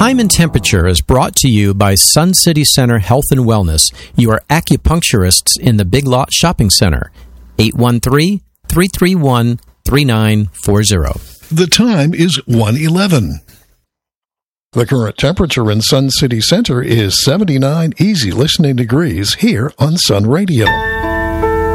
Time and Temperature is brought to you by Sun City Center Health and Wellness, your acupuncturists in the Big Lot Shopping Center. 813-331-3940. The time is 1:11. The current temperature in Sun City Center is 79 easy listening degrees here on Sun Radio.